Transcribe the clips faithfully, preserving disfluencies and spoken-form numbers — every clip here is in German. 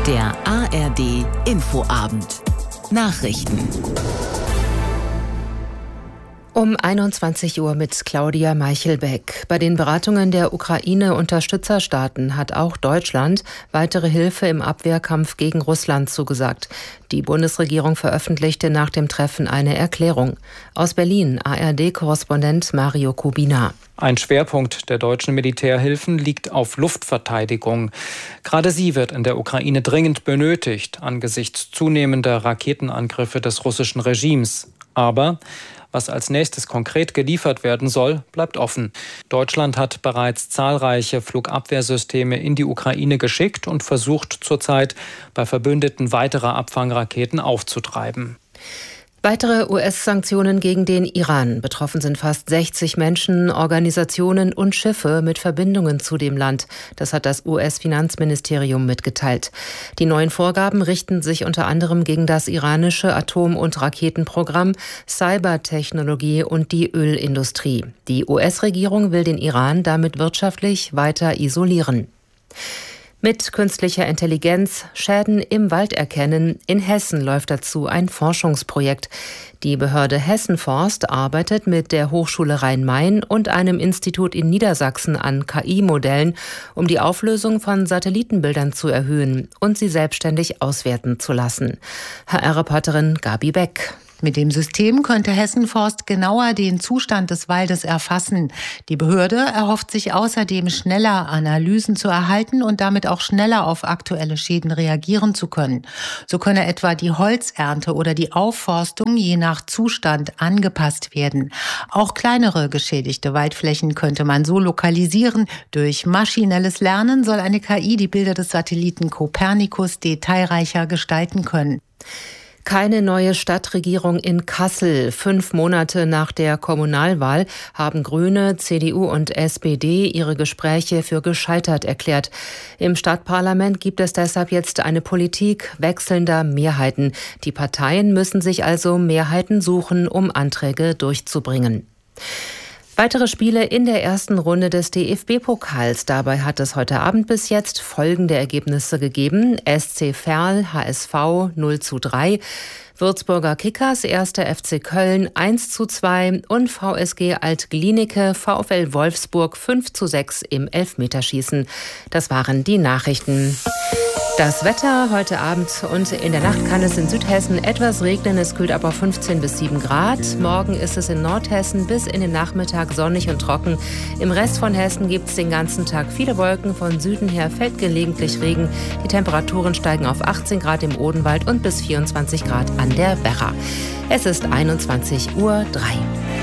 Der A R D Infoabend. Nachrichten. Um einundzwanzig Uhr mit Claudia Meichelbeck. Bei den Beratungen der Ukraine-Unterstützerstaaten hat auch Deutschland weitere Hilfe im Abwehrkampf gegen Russland zugesagt. Die Bundesregierung veröffentlichte nach dem Treffen eine Erklärung. Aus Berlin A R D-Korrespondent Mario Kubina. Ein Schwerpunkt der deutschen Militärhilfen liegt auf Luftverteidigung. Gerade sie wird in der Ukraine dringend benötigt, angesichts zunehmender Raketenangriffe des russischen Regimes. Aber was als nächstes konkret geliefert werden soll, bleibt offen. Deutschland hat bereits zahlreiche Flugabwehrsysteme in die Ukraine geschickt und versucht zurzeit, bei Verbündeten weitere Abfangraketen aufzutreiben. Weitere U S-Sanktionen gegen den Iran. Betroffen sind fast sechzig Menschen, Organisationen und Schiffe mit Verbindungen zu dem Land. Das hat das U S-Finanzministerium mitgeteilt. Die neuen Vorgaben richten sich unter anderem gegen das iranische Atom- und Raketenprogramm, Cybertechnologie und die Ölindustrie. Die U S-Regierung will den Iran damit wirtschaftlich weiter isolieren. Mit künstlicher Intelligenz Schäden im Wald erkennen. In Hessen läuft dazu ein Forschungsprojekt. Die Behörde Hessenforst arbeitet mit der Hochschule Rhein-Main und einem Institut in Niedersachsen an K I-Modellen, um die Auflösung von Satellitenbildern zu erhöhen und sie selbstständig auswerten zu lassen. H R-Reporterin Gabi Beck. Mit dem System könnte Hessenforst genauer den Zustand des Waldes erfassen. Die Behörde erhofft sich außerdem, schneller Analysen zu erhalten und damit auch schneller auf aktuelle Schäden reagieren zu können. So könne etwa die Holzernte oder die Aufforstung je nach Zustand angepasst werden. Auch kleinere geschädigte Waldflächen könnte man so lokalisieren. Durch maschinelles Lernen soll eine K I die Bilder des Satelliten Copernicus detailreicher gestalten können. Keine neue Stadtregierung in Kassel. Fünf Monate nach der Kommunalwahl haben Grüne, C D U und S P D ihre Gespräche für gescheitert erklärt. Im Stadtparlament gibt es deshalb jetzt eine Politik wechselnder Mehrheiten. Die Parteien müssen sich also Mehrheiten suchen, um Anträge durchzubringen. Weitere Spiele in der ersten Runde des D F B-Pokals. Dabei hat es heute Abend bis jetzt folgende Ergebnisse gegeben. S C Verl, H S V null zu drei, Würzburger Kickers, erster F C Köln eins zu zwei und V S G Alt-Glienicke, VfL Wolfsburg fünf zu sechs im Elfmeterschießen. Das waren die Nachrichten. Das Wetter heute Abend und in der Nacht kann es in Südhessen etwas regnen. Es kühlt ab auf fünfzehn bis sieben Grad. Morgen ist es in Nordhessen bis in den Nachmittag sonnig und trocken. Im Rest von Hessen gibt es den ganzen Tag viele Wolken. Von Süden her fällt gelegentlich Regen. Die Temperaturen steigen auf achtzehn Grad im Odenwald und bis vierundzwanzig Grad an der Werra. Es ist einundzwanzig Uhr drei.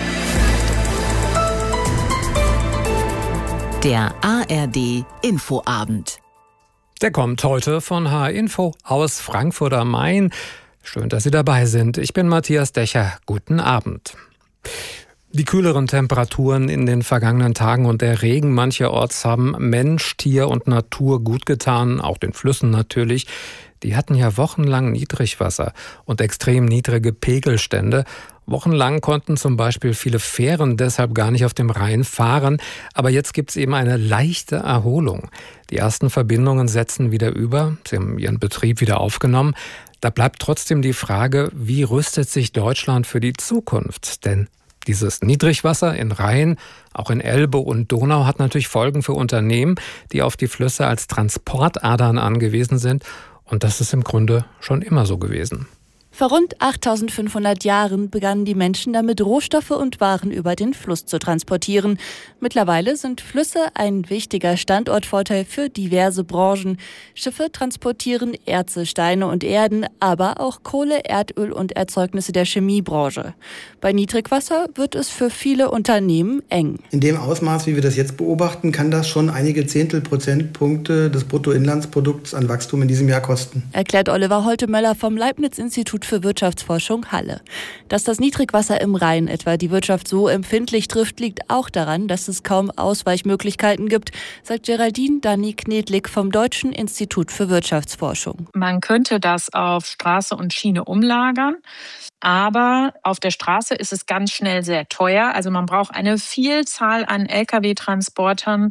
Der A R D Infoabend. Der kommt heute von H R-Info aus Frankfurt am Main. Schön, dass Sie dabei sind. Ich bin Matthias Decher. Guten Abend. Die kühleren Temperaturen in den vergangenen Tagen und der Regen mancherorts haben Mensch, Tier und Natur gut getan, auch den Flüssen natürlich. Die hatten ja wochenlang Niedrigwasser und extrem niedrige Pegelstände. Wochenlang konnten zum Beispiel viele Fähren deshalb gar nicht auf dem Rhein fahren. Aber jetzt gibt es eben eine leichte Erholung. Die ersten Verbindungen setzen wieder über. Sie haben ihren Betrieb wieder aufgenommen. Da bleibt trotzdem die Frage, wie rüstet sich Deutschland für die Zukunft? Denn dieses Niedrigwasser in Rhein, auch in Elbe und Donau hat natürlich Folgen für Unternehmen, die auf die Flüsse als Transportadern angewiesen sind. Und das ist im Grunde schon immer so gewesen. Vor rund achttausendfünfhundert Jahren begannen die Menschen damit, Rohstoffe und Waren über den Fluss zu transportieren. Mittlerweile sind Flüsse ein wichtiger Standortvorteil für diverse Branchen. Schiffe transportieren Erze, Steine und Erden, aber auch Kohle, Erdöl und Erzeugnisse der Chemiebranche. Bei Niedrigwasser wird es für viele Unternehmen eng. In dem Ausmaß, wie wir das jetzt beobachten, kann das schon einige Zehntelprozentpunkte des Bruttoinlandsprodukts an Wachstum in diesem Jahr kosten. Erklärt Oliver Holtemöller vom Leibniz-Institut für Wirtschaftsforschung Halle. Dass das Niedrigwasser im Rhein etwa die Wirtschaft so empfindlich trifft, liegt auch daran, dass es kaum Ausweichmöglichkeiten gibt, sagt Geraldine Danny-Knedlik vom Deutschen Institut für Wirtschaftsforschung. Man könnte das auf Straße und Schiene umlagern, aber auf der Straße ist es ganz schnell sehr teuer. Also man braucht eine Vielzahl an Lkw-Transportern,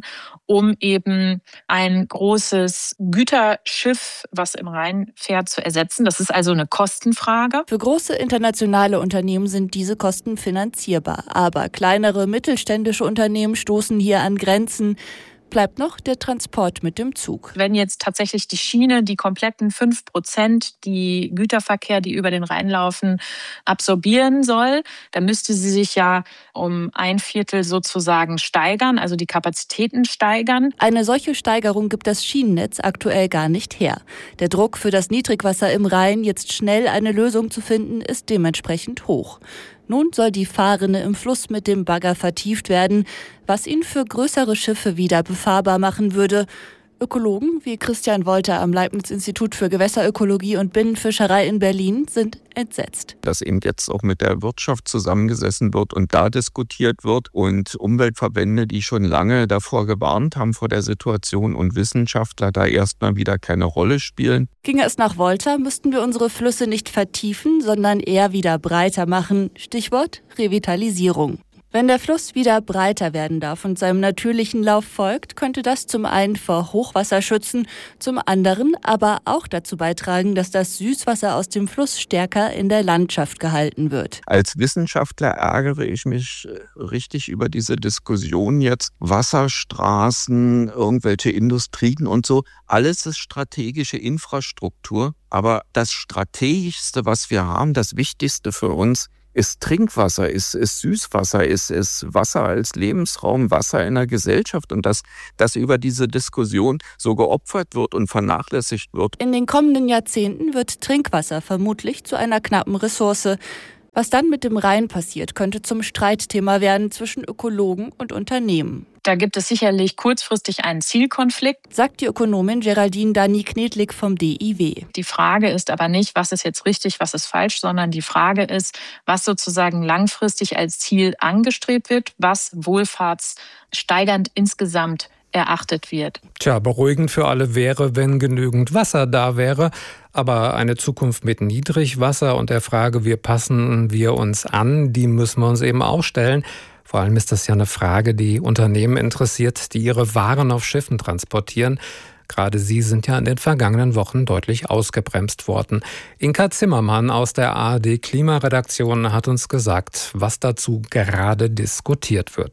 um eben ein großes Güterschiff, was im Rhein fährt, zu ersetzen. Das ist also eine Kostenfrage. Für große internationale Unternehmen sind diese Kosten finanzierbar. Aber kleinere mittelständische Unternehmen stoßen hier an Grenzen. Bleibt noch der Transport mit dem Zug. Wenn jetzt tatsächlich die Schiene die kompletten fünf Prozent, die Güterverkehr, die über den Rhein laufen, absorbieren soll, dann müsste sie sich ja um ein Viertel sozusagen steigern, also die Kapazitäten steigern. Eine solche Steigerung gibt das Schienennetz aktuell gar nicht her. Der Druck für das Niedrigwasser im Rhein, jetzt schnell eine Lösung zu finden, ist dementsprechend hoch. Nun soll die Fahrrinne im Fluss mit dem Bagger vertieft werden, was ihn für größere Schiffe wieder befahrbar machen würde. Ökologen wie Christian Wolter am Leibniz-Institut für Gewässerökologie und Binnenfischerei in Berlin sind entsetzt. Dass eben jetzt auch mit der Wirtschaft zusammengesessen wird und da diskutiert wird und Umweltverbände, die schon lange davor gewarnt haben vor der Situation und Wissenschaftler da erstmal wieder keine Rolle spielen. Ginge es nach Wolter, müssten wir unsere Flüsse nicht vertiefen, sondern eher wieder breiter machen. Stichwort Revitalisierung. Wenn der Fluss wieder breiter werden darf und seinem natürlichen Lauf folgt, könnte das zum einen vor Hochwasser schützen, zum anderen aber auch dazu beitragen, dass das Süßwasser aus dem Fluss stärker in der Landschaft gehalten wird. Als Wissenschaftler ärgere ich mich richtig über diese Diskussion jetzt. Wasserstraßen, irgendwelche Industrien und so. Alles ist strategische Infrastruktur. Aber das Strategischste, was wir haben, das Wichtigste für uns, ist Trinkwasser, ist, ist Süßwasser, ist, ist Wasser als Lebensraum, Wasser in der Gesellschaft und dass das über diese Diskussion so geopfert wird und vernachlässigt wird. In den kommenden Jahrzehnten wird Trinkwasser vermutlich zu einer knappen Ressource. Was dann mit dem Rhein passiert, könnte zum Streitthema werden zwischen Ökologen und Unternehmen. Da gibt es sicherlich kurzfristig einen Zielkonflikt, sagt die Ökonomin Geraldine Dani-Knedlik vom D I W. Die Frage ist aber nicht, was ist jetzt richtig, was ist falsch, sondern die Frage ist, was sozusagen langfristig als Ziel angestrebt wird, was wohlfahrtssteigernd insgesamt erachtet wird. Tja, beruhigend für alle wäre, wenn genügend Wasser da wäre. Aber eine Zukunft mit Niedrigwasser und der Frage, wie passen wir uns an, die müssen wir uns eben auch stellen. Vor allem ist das ja eine Frage, die Unternehmen interessiert, die ihre Waren auf Schiffen transportieren. Gerade sie sind ja in den vergangenen Wochen deutlich ausgebremst worden. Inka Zimmermann aus der A R D Klimaredaktion hat uns gesagt, was dazu gerade diskutiert wird.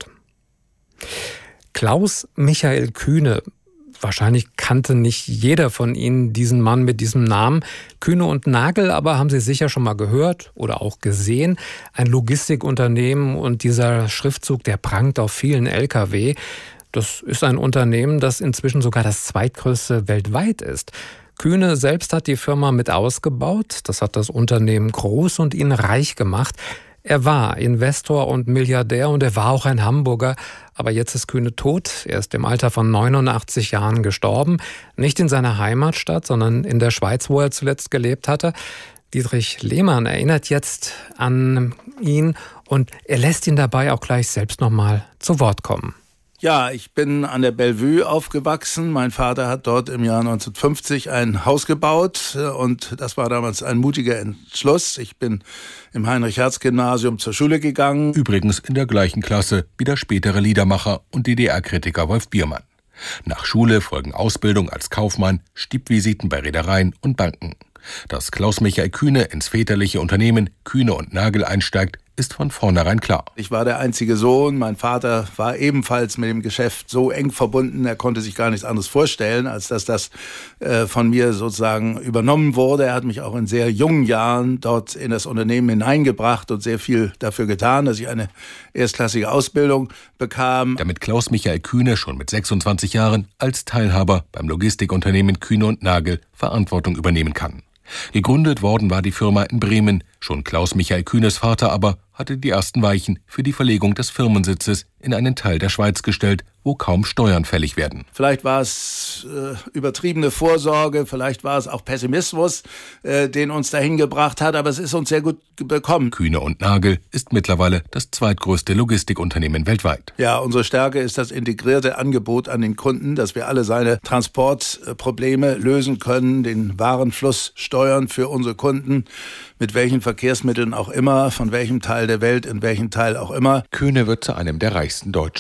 Klaus Michael Kühne. Wahrscheinlich kannte nicht jeder von Ihnen diesen Mann mit diesem Namen. Kühne und Nagel, aber haben Sie sicher schon mal gehört oder auch gesehen. Ein Logistikunternehmen und dieser Schriftzug, der prangt auf vielen L K W. Das ist ein Unternehmen, das inzwischen sogar das zweitgrößte weltweit ist. Kühne selbst hat die Firma mit ausgebaut. Das hat das Unternehmen groß und ihn reich gemacht. Er war Investor und Milliardär und er war auch ein Hamburger. Aber jetzt ist Kühne tot. Er ist im Alter von neunundachtzig Jahren gestorben. Nicht in seiner Heimatstadt, sondern in der Schweiz, wo er zuletzt gelebt hatte. Dietrich Lehmann erinnert jetzt an ihn und er lässt ihn dabei auch gleich selbst nochmal zu Wort kommen. Ja, ich bin an der Bellevue aufgewachsen. Mein Vater hat dort im Jahr neunzehnhundertfünfzig ein Haus gebaut und das war damals ein mutiger Entschluss. Ich bin im Heinrich-Hertz-Gymnasium zur Schule gegangen. Übrigens in der gleichen Klasse wie der spätere Liedermacher und D D R-Kritiker Wolf Biermann. Nach Schule folgen Ausbildung als Kaufmann, Stippvisiten bei Reedereien und Banken. Dass Klaus Michael Kühne ins väterliche Unternehmen Kühne und Nagel einsteigt, ist von vornherein klar. Ich war der einzige Sohn. Mein Vater war ebenfalls mit dem Geschäft so eng verbunden, er konnte sich gar nichts anderes vorstellen, als dass das äh, von mir sozusagen übernommen wurde. Er hat mich auch in sehr jungen Jahren dort in das Unternehmen hineingebracht und sehr viel dafür getan, dass ich eine erstklassige Ausbildung bekam. Damit Klaus Michael Kühne schon mit sechsundzwanzig Jahren als Teilhaber beim Logistikunternehmen Kühne und Nagel Verantwortung übernehmen kann. Gegründet worden war die Firma in Bremen. Schon Klaus Michael Kühnes Vater aber hatte die ersten Weichen für die Verlegung des Firmensitzes in einen Teil der Schweiz gestellt, wo kaum Steuern fällig werden. Vielleicht war es äh, übertriebene Vorsorge, vielleicht war es auch Pessimismus, äh, den uns dahin gebracht hat, aber es ist uns sehr gut bekommen. Kühne und Nagel ist mittlerweile das zweitgrößte Logistikunternehmen weltweit. Ja, unsere Stärke ist das integrierte Angebot an den Kunden, dass wir alle seine Transportprobleme lösen können, den Warenfluss steuern für unsere Kunden, mit welchen Verkehrsmitteln auch immer, von welchem Teil der Welt, in welchem Teil auch immer. Kühne wird zu einem der reichsten Deutschen.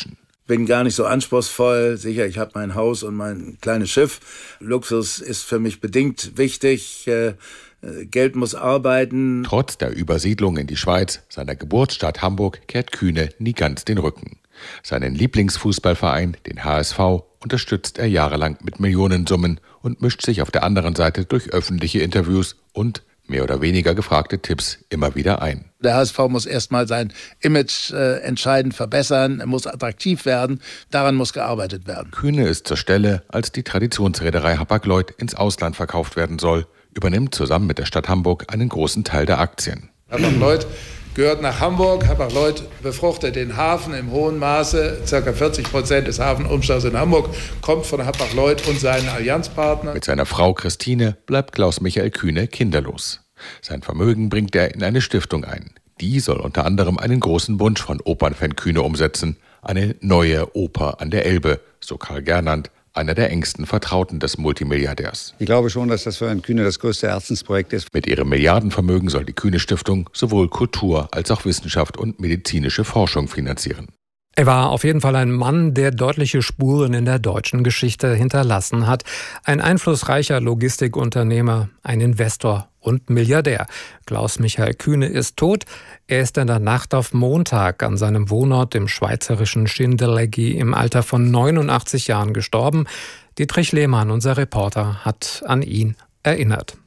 bin gar nicht so anspruchsvoll. Sicher, ich habe mein Haus und mein kleines Schiff. Luxus ist für mich bedingt wichtig. Äh, Geld muss arbeiten. Trotz der Übersiedlung in die Schweiz, seiner Geburtsstadt Hamburg, kehrt Kühne nie ganz den Rücken. Seinen Lieblingsfußballverein, den H S V, unterstützt er jahrelang mit Millionensummen und mischt sich auf der anderen Seite durch öffentliche Interviews und mehr oder weniger gefragte Tipps immer wieder ein. Der H S V muss erstmal sein Image äh, entscheidend verbessern, er muss attraktiv werden, daran muss gearbeitet werden. Kühne ist zur Stelle, als die Traditionsreederei Hapag-Lloyd ins Ausland verkauft werden soll, übernimmt zusammen mit der Stadt Hamburg einen großen Teil der Aktien. Hapag-Lloyd gehört nach Hamburg. Hapag-Lloyd befruchtet den Hafen im hohen Maße. Circa vierzig Prozent des Hafenumschlags in Hamburg kommt von Hapag-Lloyd und seinen Allianzpartnern. Mit seiner Frau Christine bleibt Klaus-Michael Kühne kinderlos. Sein Vermögen bringt er in eine Stiftung ein. Die soll unter anderem einen großen Wunsch von Opernfan Kühne umsetzen. Eine neue Oper an der Elbe, so Karl Gernand, einer der engsten Vertrauten des Multimilliardärs. Ich glaube schon, dass das für Herrn Kühne das größte Herzensprojekt ist. Mit ihrem Milliardenvermögen soll die Kühne-Stiftung sowohl Kultur als auch Wissenschaft und medizinische Forschung finanzieren. Er war auf jeden Fall ein Mann, der deutliche Spuren in der deutschen Geschichte hinterlassen hat. Ein einflussreicher Logistikunternehmer, ein Investor und Milliardär. Klaus-Michael Kühne ist tot. Er ist in der Nacht auf Montag an seinem Wohnort im schweizerischen Schindellegi im Alter von neunundachtzig Jahren gestorben. Dietrich Lehmann, unser Reporter, hat an ihn erinnert.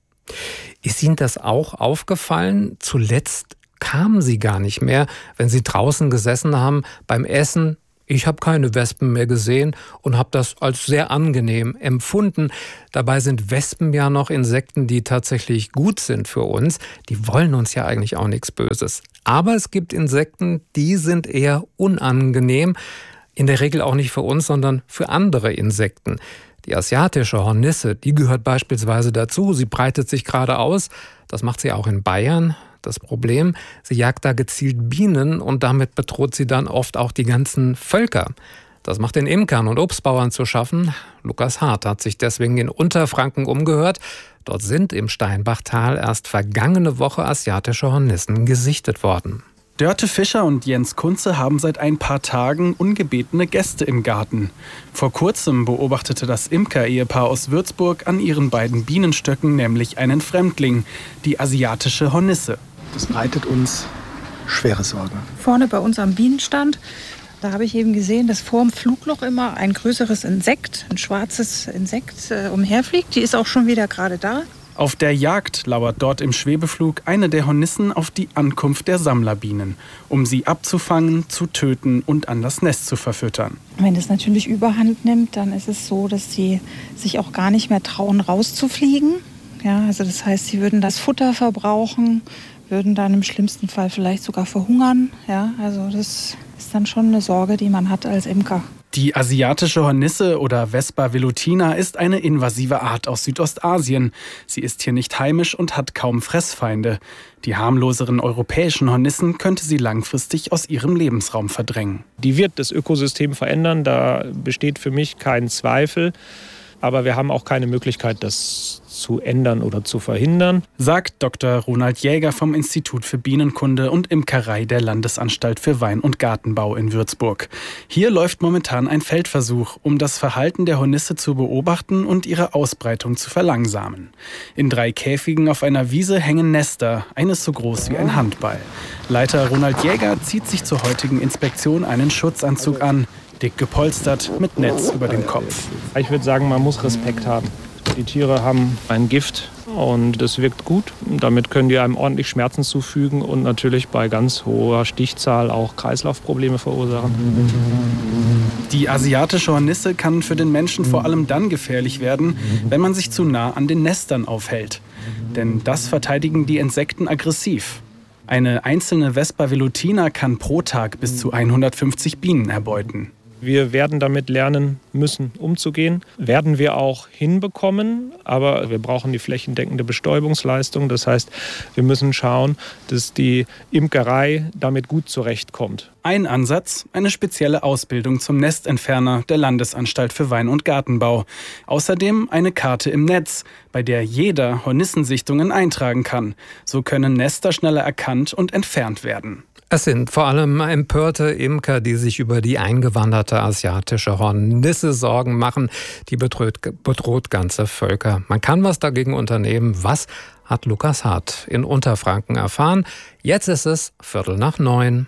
Ist Ihnen das auch aufgefallen? Zuletzt kamen sie gar nicht mehr, wenn sie draußen gesessen haben beim Essen. Ich habe keine Wespen mehr gesehen und habe das als sehr angenehm empfunden. Dabei sind Wespen ja noch Insekten, die tatsächlich gut sind für uns. Die wollen uns ja eigentlich auch nichts Böses. Aber es gibt Insekten, die sind eher unangenehm. In der Regel auch nicht für uns, sondern für andere Insekten. Die asiatische Hornisse, die gehört beispielsweise dazu. Sie breitet sich gerade aus. Das macht sie auch in Bayern. Das Problem, sie jagt da gezielt Bienen und damit bedroht sie dann oft auch die ganzen Völker. Das macht den Imkern und Obstbauern zu schaffen. Lukas Hart hat sich deswegen in Unterfranken umgehört. Dort sind im Steinbachtal erst vergangene Woche asiatische Hornissen gesichtet worden. Dörte Fischer und Jens Kunze haben seit ein paar Tagen ungebetene Gäste im Garten. Vor kurzem beobachtete das Imker-Ehepaar aus Würzburg an ihren beiden Bienenstöcken nämlich einen Fremdling, die asiatische Hornisse. Das bereitet uns schwere Sorge. Vorne bei uns am Bienenstand, da habe ich eben gesehen, dass vor dem Flugloch immer ein größeres Insekt, ein schwarzes Insekt äh, umherfliegt. Die ist auch schon wieder gerade da. Auf der Jagd lauert dort im Schwebeflug eine der Hornissen auf die Ankunft der Sammlerbienen, um sie abzufangen, zu töten und an das Nest zu verfüttern. Wenn es natürlich Überhand nimmt, dann ist es so, dass sie sich auch gar nicht mehr trauen, rauszufliegen. Ja, also das heißt, sie würden das Futter verbrauchen, würden dann im schlimmsten Fall vielleicht sogar verhungern. Ja, also das ist dann schon eine Sorge, die man hat als Imker. Die asiatische Hornisse oder Vespa velutina ist eine invasive Art aus Südostasien. Sie ist hier nicht heimisch und hat kaum Fressfeinde. Die harmloseren europäischen Hornissen könnte sie langfristig aus ihrem Lebensraum verdrängen. Die wird das Ökosystem verändern, da besteht für mich kein Zweifel. Aber wir haben auch keine Möglichkeit, das zu ändern oder zu verhindern, sagt Doktor Ronald Jäger vom Institut für Bienenkunde und Imkerei der Landesanstalt für Wein- und Gartenbau in Würzburg. Hier läuft momentan ein Feldversuch, um das Verhalten der Hornisse zu beobachten und ihre Ausbreitung zu verlangsamen. In drei Käfigen auf einer Wiese hängen Nester, eines so groß wie ein Handball. Leiter Ronald Jäger zieht sich zur heutigen Inspektion einen Schutzanzug an, dick gepolstert mit Netz über dem Kopf. Ich würde sagen, man muss Respekt haben. Die Tiere haben ein Gift und das wirkt gut. Damit können die einem ordentlich Schmerzen zufügen und natürlich bei ganz hoher Stichzahl auch Kreislaufprobleme verursachen. Die asiatische Hornisse kann für den Menschen vor allem dann gefährlich werden, wenn man sich zu nah an den Nestern aufhält. Denn das verteidigen die Insekten aggressiv. Eine einzelne Vespa velutina kann pro Tag bis zu hundertfünfzig Bienen erbeuten. Wir werden damit lernen müssen, umzugehen. Werden wir auch hinbekommen, aber wir brauchen die flächendeckende Bestäubungsleistung. Das heißt, wir müssen schauen, dass die Imkerei damit gut zurechtkommt. Ein Ansatz, eine spezielle Ausbildung zum Nestentferner der Landesanstalt für Wein- und Gartenbau. Außerdem eine Karte im Netz, bei der jeder Hornissensichtungen eintragen kann. So können Nester schneller erkannt und entfernt werden. Es sind vor allem empörte Imker, die sich über die eingewanderte asiatische Hornisse Sorgen machen. Die bedroht, bedroht ganze Völker. Man kann was dagegen unternehmen. Was hat Lukas Hart in Unterfranken erfahren? Jetzt ist es Viertel nach neun.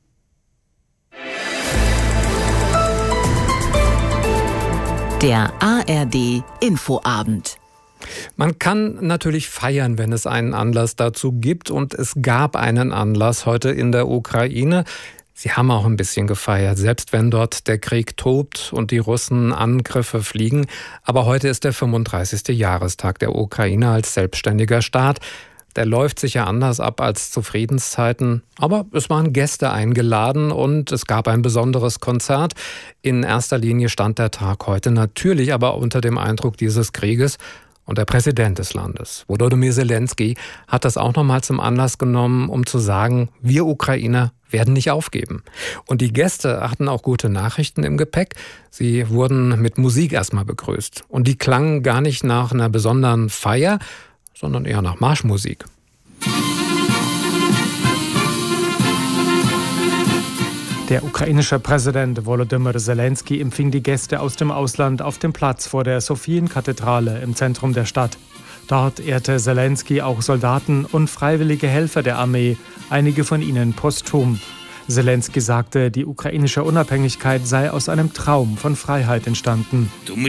Der A R D Infoabend. Man kann natürlich feiern, wenn es einen Anlass dazu gibt. Und es gab einen Anlass heute in der Ukraine. Sie haben auch ein bisschen gefeiert, selbst wenn dort der Krieg tobt und die Russen Angriffe fliegen. Aber heute ist der fünfunddreißigste Jahrestag der Ukraine als selbstständiger Staat. Der läuft sicher anders ab als zu Friedenszeiten. Aber es waren Gäste eingeladen und es gab ein besonderes Konzert. In erster Linie stand der Tag heute natürlich aber unter dem Eindruck dieses Krieges. Und der Präsident des Landes, Volodymyr Zelensky, hat das auch nochmal zum Anlass genommen, um zu sagen, wir Ukrainer werden nicht aufgeben. Und die Gäste hatten auch gute Nachrichten im Gepäck. Sie wurden mit Musik erstmal begrüßt. Und die klangen gar nicht nach einer besonderen Feier, sondern eher nach Marschmusik. Der ukrainische Präsident Volodymyr Zelensky empfing die Gäste aus dem Ausland auf dem Platz vor der Sophien-Kathedrale im Zentrum der Stadt. Dort ehrte Zelensky auch Soldaten und freiwillige Helfer der Armee, einige von ihnen posthum. Zelensky sagte, die ukrainische Unabhängigkeit sei aus einem Traum von Freiheit entstanden.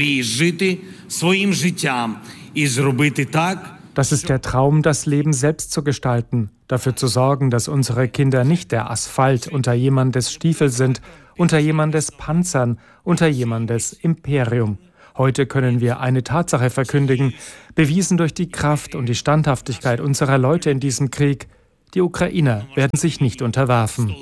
Das ist der Traum, das Leben selbst zu gestalten, dafür zu sorgen, dass unsere Kinder nicht der Asphalt unter jemandes Stiefel sind, unter jemandes Panzern, unter jemandes Imperium. Heute können wir eine Tatsache verkündigen, bewiesen durch die Kraft und die Standhaftigkeit unserer Leute in diesem Krieg. Die Ukrainer werden sich nicht unterwerfen.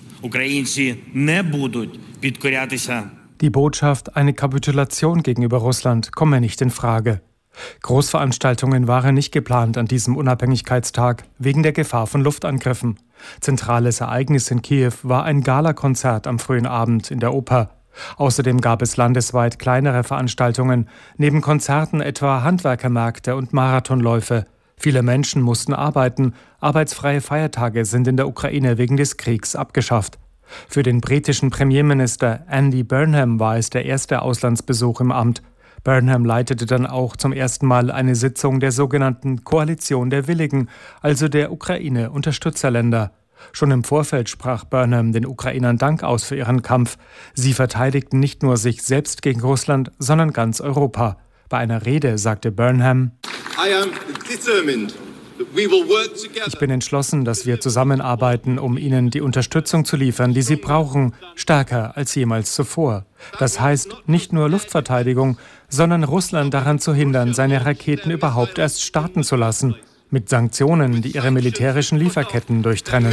Die Botschaft, eine Kapitulation gegenüber Russland, komme nicht in Frage. Großveranstaltungen waren nicht geplant an diesem Unabhängigkeitstag, wegen der Gefahr von Luftangriffen. Zentrales Ereignis in Kiew war ein Galakonzert am frühen Abend in der Oper. Außerdem gab es landesweit kleinere Veranstaltungen, neben Konzerten etwa Handwerkermärkte und Marathonläufe. Viele Menschen mussten arbeiten, arbeitsfreie Feiertage sind in der Ukraine wegen des Kriegs abgeschafft. Für den britischen Premierminister Andy Burnham war es der erste Auslandsbesuch im Amt. Burnham leitete dann auch zum ersten Mal eine Sitzung der sogenannten Koalition der Willigen, also der Ukraine-Unterstützerländer. Schon im Vorfeld sprach Burnham den Ukrainern Dank aus für ihren Kampf. Sie verteidigten nicht nur sich selbst gegen Russland, sondern ganz Europa. Bei einer Rede sagte Burnham: I am determined. Ich bin entschlossen, dass wir zusammenarbeiten, um ihnen die Unterstützung zu liefern, die sie brauchen, stärker als jemals zuvor. Das heißt, nicht nur Luftverteidigung, sondern Russland daran zu hindern, seine Raketen überhaupt erst starten zu lassen, mit Sanktionen, die ihre militärischen Lieferketten durchtrennen.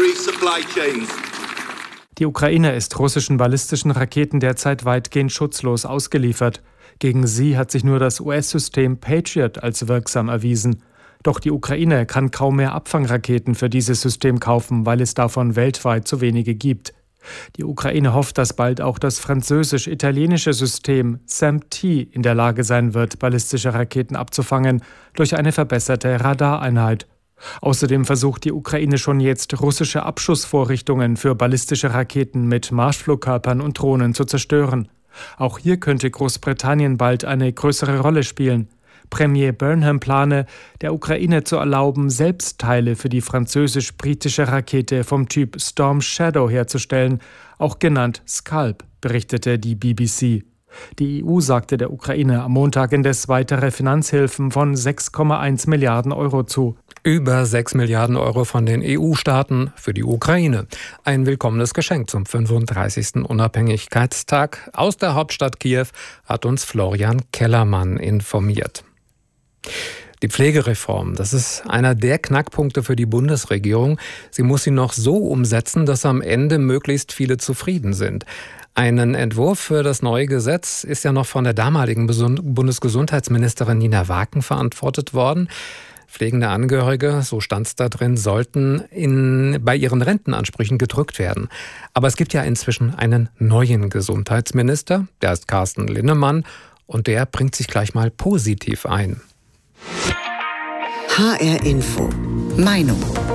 Die Ukraine ist russischen ballistischen Raketen derzeit weitgehend schutzlos ausgeliefert. Gegen sie hat sich nur das U S-System Patriot als wirksam erwiesen. Doch die Ukraine kann kaum mehr Abfangraketen für dieses System kaufen, weil es davon weltweit zu wenige gibt. Die Ukraine hofft, dass bald auch das französisch-italienische System S A M T in der Lage sein wird, ballistische Raketen abzufangen durch eine verbesserte Radareinheit. Außerdem versucht die Ukraine schon jetzt, russische Abschussvorrichtungen für ballistische Raketen mit Marschflugkörpern und Drohnen zu zerstören. Auch hier könnte Großbritannien bald eine größere Rolle spielen. Premier Burnham plane, der Ukraine zu erlauben, selbst Teile für die französisch-britische Rakete vom Typ Storm Shadow herzustellen, auch genannt Scalp, berichtete die B B C. Die E U sagte der Ukraine am Montag indes weitere Finanzhilfen von sechs Komma eins Milliarden Euro zu. Über sechs Milliarden Euro von den E U-Staaten für die Ukraine. Ein willkommenes Geschenk zum fünfunddreißigsten Unabhängigkeitstag. Aus der Hauptstadt Kiew hat uns Florian Kellermann informiert. Die Pflegereform, das ist einer der Knackpunkte für die Bundesregierung. Sie muss sie noch so umsetzen, dass am Ende möglichst viele zufrieden sind. Einen Entwurf für das neue Gesetz ist ja noch von der damaligen Bundesgesundheitsministerin Nina Waken verantwortet worden. Pflegende Angehörige, so stand es da drin, sollten in, bei ihren Rentenansprüchen gedrückt werden. Aber es gibt ja inzwischen einen neuen Gesundheitsminister, der ist Carsten Linnemann, und der bringt sich gleich mal positiv ein. H R Info. Meinung.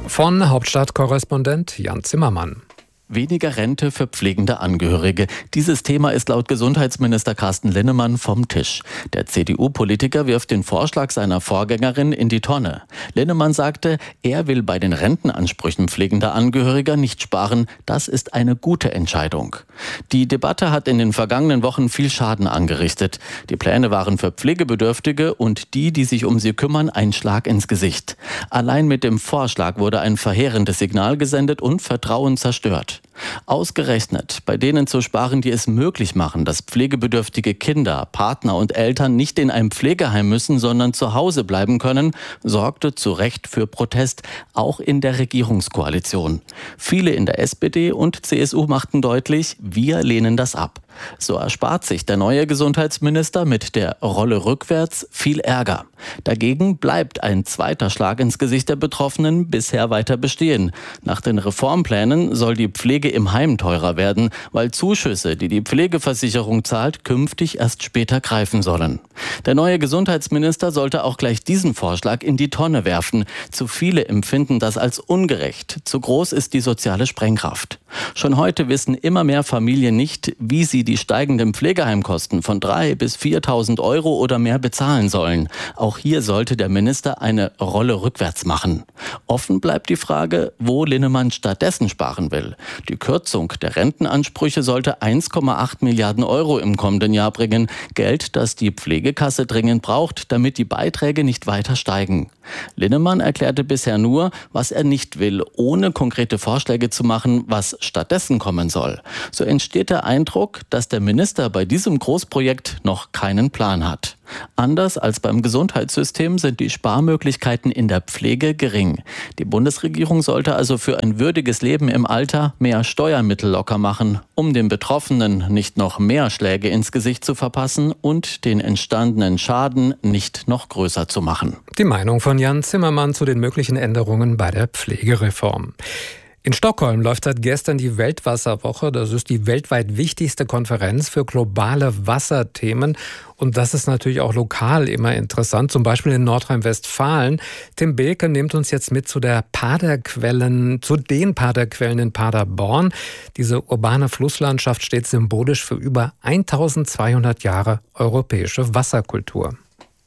Von Hauptstadtkorrespondent Jan Zimmermann. Weniger Rente für pflegende Angehörige. Dieses Thema ist laut Gesundheitsminister Carsten Linnemann vom Tisch. Der C D U-Politiker wirft den Vorschlag seiner Vorgängerin in die Tonne. Linnemann sagte, er will bei den Rentenansprüchen pflegender Angehöriger nicht sparen. Das ist eine gute Entscheidung. Die Debatte hat in den vergangenen Wochen viel Schaden angerichtet. Die Pläne waren für Pflegebedürftige und die, die sich um sie kümmern, ein Schlag ins Gesicht. Allein mit dem Vorschlag wurde ein verheerendes Signal gesendet und Vertrauen zerstört. Ausgerechnet bei denen zu sparen, die es möglich machen, dass pflegebedürftige Kinder, Partner und Eltern nicht in einem Pflegeheim müssen, sondern zu Hause bleiben können, sorgte zu Recht für Protest, auch in der Regierungskoalition. Viele in der S P D und C S U machten deutlich, wir lehnen das ab. So erspart sich der neue Gesundheitsminister mit der Rolle rückwärts viel Ärger. Dagegen bleibt ein zweiter Schlag ins Gesicht der Betroffenen bisher weiter bestehen. Nach den Reformplänen soll die Pflege im Heim teurer werden, weil Zuschüsse, die die Pflegeversicherung zahlt, künftig erst später greifen sollen. Der neue Gesundheitsminister sollte auch gleich diesen Vorschlag in die Tonne werfen. Zu viele empfinden das als ungerecht. Zu groß ist die soziale Sprengkraft. Schon heute wissen immer mehr Familien nicht, wie sie die steigenden Pflegeheimkosten von dreitausend bis viertausend Euro oder mehr bezahlen sollen. Auch hier sollte der Minister eine Rolle rückwärts machen. Offen bleibt die Frage, wo Linnemann stattdessen sparen will. Die Kürzung der Rentenansprüche sollte eins Komma acht Milliarden Euro im kommenden Jahr bringen. Geld, das die Pflegekasse dringend braucht, damit die Beiträge nicht weiter steigen. Linnemann erklärte bisher nur, was er nicht will, ohne konkrete Vorschläge zu machen, was stattdessen kommen soll. So entsteht der Eindruck, dass der Minister bei diesem Großprojekt noch keinen Plan hat. Anders als beim Gesundheitssystem sind die Sparmöglichkeiten in der Pflege gering. Die Bundesregierung sollte also für ein würdiges Leben im Alter mehr Steuermittel locker machen, um den Betroffenen nicht noch mehr Schläge ins Gesicht zu verpassen und den entstandenen Schaden nicht noch größer zu machen. Die Meinung von Jan Zimmermann zu den möglichen Änderungen bei der Pflegereform. In Stockholm läuft seit gestern die Weltwasserwoche. Das ist die weltweit wichtigste Konferenz für globale Wasserthemen. Und das ist natürlich auch lokal immer interessant, zum Beispiel in Nordrhein-Westfalen. Tim Behlke nimmt uns jetzt mit zu der Paderquellen, zu den Paderquellen in Paderborn. Diese urbane Flusslandschaft steht symbolisch für über eintausendzweihundert Jahre europäische Wasserkultur.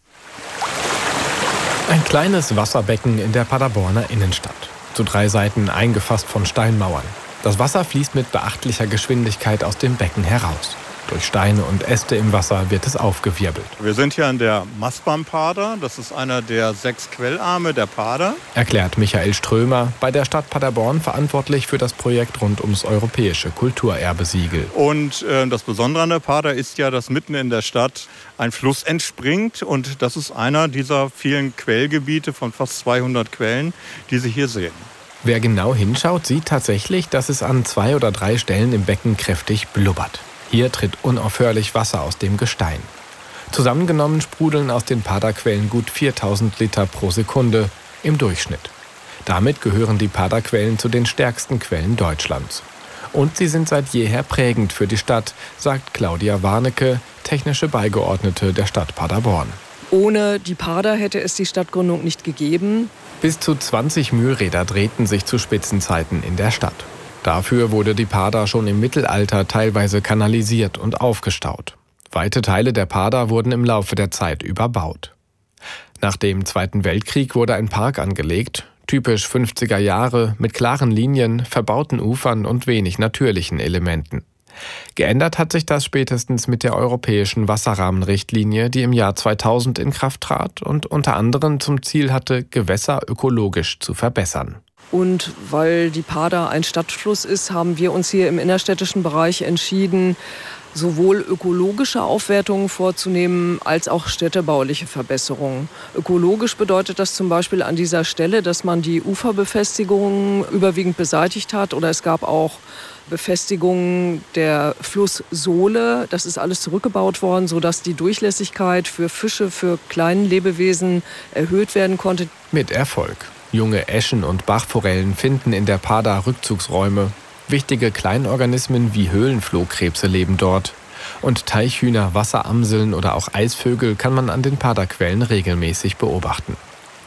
Ein kleines Wasserbecken in der Paderborner Innenstadt. Zu drei Seiten eingefasst von Steinmauern. Das Wasser fließt mit beachtlicher Geschwindigkeit aus dem Becken heraus. Durch Steine und Äste im Wasser wird es aufgewirbelt. Wir sind hier an der Mastbaum-Pader. Das ist einer der sechs Quellarme der Pader. Erklärt Michael Strömer, bei der Stadt Paderborn verantwortlich für das Projekt rund ums europäische Kulturerbesiegel. Und äh, das Besondere an der Pader ist ja, dass mitten in der Stadt ein Fluss entspringt. Und das ist einer dieser vielen Quellgebiete von fast zweihundert Quellen, die Sie hier sehen. Wer genau hinschaut, sieht tatsächlich, dass es an zwei oder drei Stellen im Becken kräftig blubbert. Hier tritt unaufhörlich Wasser aus dem Gestein. Zusammengenommen sprudeln aus den Paderquellen gut viertausend Liter pro Sekunde im Durchschnitt. Damit gehören die Paderquellen zu den stärksten Quellen Deutschlands. Und sie sind seit jeher prägend für die Stadt, sagt Claudia Warnecke, technische Beigeordnete der Stadt Paderborn. Ohne die Pader hätte es die Stadtgründung nicht gegeben. Bis zu zwanzig Mühlräder drehten sich zu Spitzenzeiten in der Stadt. Dafür wurde die Pader schon im Mittelalter teilweise kanalisiert und aufgestaut. Weite Teile der Pader wurden im Laufe der Zeit überbaut. Nach dem Zweiten Weltkrieg wurde ein Park angelegt, typisch fünfziger Jahre, mit klaren Linien, verbauten Ufern und wenig natürlichen Elementen. Geändert hat sich das spätestens mit der europäischen Wasserrahmenrichtlinie, die im Jahr zweitausend in Kraft trat und unter anderem zum Ziel hatte, Gewässer ökologisch zu verbessern. Und weil die Pader ein Stadtfluss ist, haben wir uns hier im innerstädtischen Bereich entschieden, sowohl ökologische Aufwertungen vorzunehmen als auch städtebauliche Verbesserungen. Ökologisch bedeutet das zum Beispiel an dieser Stelle, dass man die Uferbefestigungen überwiegend beseitigt hat, oder es gab auch Befestigungen der Flusssohle. Das ist alles zurückgebaut worden, sodass die Durchlässigkeit für Fische, für kleine Lebewesen erhöht werden konnte. Mit Erfolg. Junge Eschen und Bachforellen finden in der Pader Rückzugsräume. Wichtige Kleinorganismen wie Höhlenflohkrebse leben dort. Und Teichhühner, Wasseramseln oder auch Eisvögel kann man an den Paderquellen regelmäßig beobachten.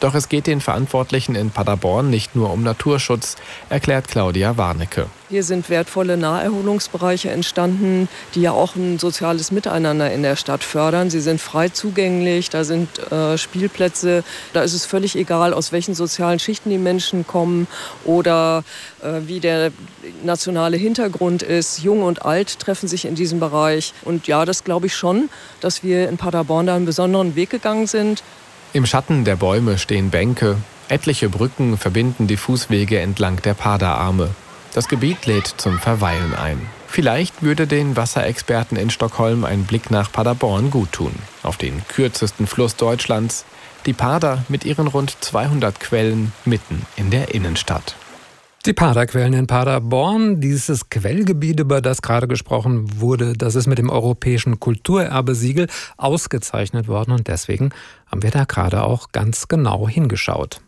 Doch es geht den Verantwortlichen in Paderborn nicht nur um Naturschutz, erklärt Claudia Warnecke. Hier sind wertvolle Naherholungsbereiche entstanden, die ja auch ein soziales Miteinander in der Stadt fördern. Sie sind frei zugänglich, da sind äh, Spielplätze. Da ist es völlig egal, aus welchen sozialen Schichten die Menschen kommen oder äh, wie der nationale Hintergrund ist. Jung und alt treffen sich in diesem Bereich. Und ja, das glaube ich schon, dass wir in Paderborn da einen besonderen Weg gegangen sind. Im Schatten der Bäume stehen Bänke. Etliche Brücken verbinden die Fußwege entlang der Paderarme. Das Gebiet lädt zum Verweilen ein. Vielleicht würde den Wasserexperten in Stockholm ein Blick nach Paderborn guttun. Auf den kürzesten Fluss Deutschlands. Die Pader mit ihren rund zweihundert Quellen mitten in der Innenstadt. Die Paderquellen in Paderborn, dieses Quellgebiet, über das gerade gesprochen wurde, das ist mit dem Europäischen Kulturerbesiegel ausgezeichnet worden und deswegen haben wir da gerade auch ganz genau hingeschaut.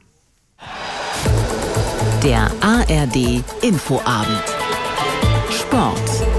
Der A R D Infoabend. Sport.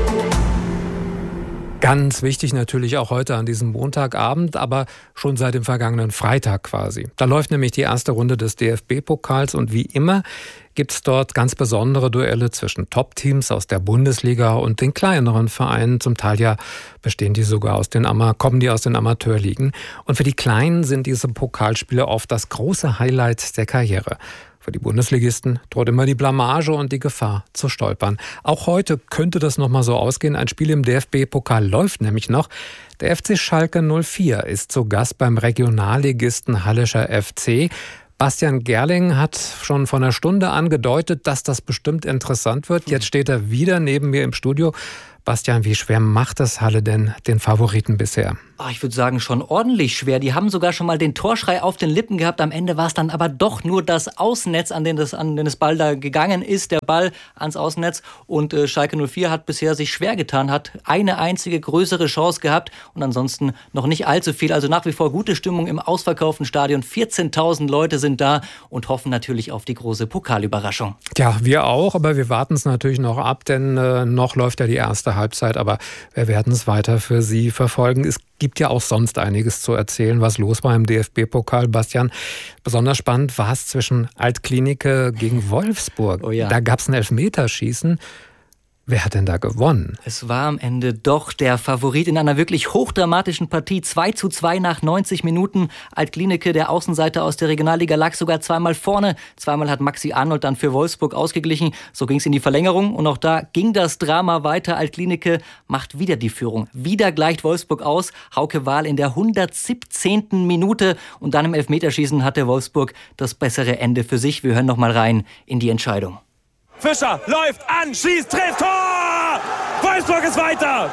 Ganz wichtig natürlich auch heute an diesem Montagabend, aber schon seit dem vergangenen Freitag quasi. Da läuft nämlich die erste Runde des D F B-Pokals und wie immer gibt es dort ganz besondere Duelle zwischen Top-Teams aus der Bundesliga und den kleineren Vereinen. Zum Teil ja bestehen die sogar aus den Ama- kommen die aus den Amateurligen. Und für die Kleinen sind diese Pokalspiele oft das große Highlight der Karriere. Für die Bundesligisten droht immer die Blamage und die Gefahr zu stolpern. Auch heute könnte das noch mal so ausgehen. Ein Spiel im D F B-Pokal läuft nämlich noch. Der F C Schalke null vier ist zu Gast beim Regionalligisten Hallischer F C. Bastian Gerling hat schon vor einer Stunde angedeutet, dass das bestimmt interessant wird. Jetzt steht er wieder neben mir im Studio. Bastian, wie schwer macht das Halle denn den Favoriten bisher? Oh, ich würde sagen, schon ordentlich schwer. Die haben sogar schon mal den Torschrei auf den Lippen gehabt. Am Ende war es dann aber doch nur das Außennetz, an den das, an den das Ball da gegangen ist. Der Ball ans Außennetz. Und äh, Schalke null vier hat bisher sich schwer getan, hat eine einzige größere Chance gehabt und ansonsten noch nicht allzu viel. Also nach wie vor gute Stimmung im ausverkauften Stadion. vierzehntausend Leute sind da und hoffen natürlich auf die große Pokalüberraschung. Ja, wir auch, aber wir warten es natürlich noch ab, denn äh, noch läuft ja die erste Halbzeit. Aber wir werden es weiter für Sie verfolgen. Es gibt ja auch sonst einiges zu erzählen, was los war im D F B-Pokal. Bastian, besonders spannend war es zwischen Altklinike gegen Wolfsburg. Oh ja. Da gab es ein Elfmeterschießen. Wer hat denn da gewonnen? Es war am Ende doch der Favorit in einer wirklich hochdramatischen Partie. zwei zu zwei nach neunzig Minuten. Altklinike, der Außenseiter aus der Regionalliga, lag sogar zweimal vorne. Zweimal hat Maxi Arnold dann für Wolfsburg ausgeglichen. So ging es in die Verlängerung und auch da ging das Drama weiter. Altklinike macht wieder die Führung. Wieder gleicht Wolfsburg aus. Hauke Wahl in der hundertsiebzehnten Minute. Und dann im Elfmeterschießen hatte Wolfsburg das bessere Ende für sich. Wir hören noch mal rein in die Entscheidung. Fischer läuft an, schießt, trifft, Tor! Wolfsburg ist weiter!